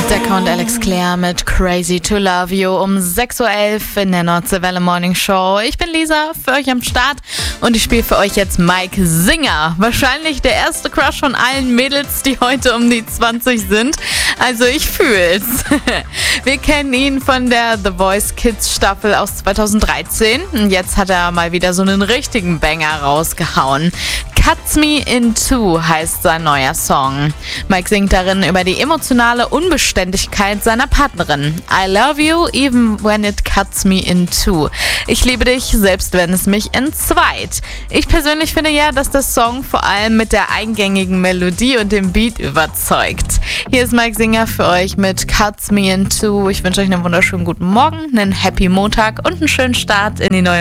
Decker und Alex Claire mit Crazy to Love You um 6.11 Uhr in der Nordseewelle Morning Show. Ich bin Lisa, für euch am Start und ich spiele für euch jetzt Mike Singer. Wahrscheinlich der erste Crush von allen Mädels, die heute um die 20 sind. Also ich fühl's. Wir kennen ihn von der The Voice Kids Staffel aus 2013. Und jetzt hat er mal wieder so einen richtigen Banger rausgehauen. Cuts Me in Two heißt sein neuer Song. Mike singt darin über die emotionale Unbeständigkeit seiner Partnerin. I love you even when it cuts me in two. Ich liebe dich, selbst wenn es mich entzweit. Ich persönlich finde ja, dass der Song vor allem mit der eingängigen Melodie und dem Beat überzeugt. Hier ist Mike Singer für euch mit Cuts Me in Two. Ich wünsche euch einen wunderschönen guten Morgen, einen Happy Montag und einen schönen Start in die neue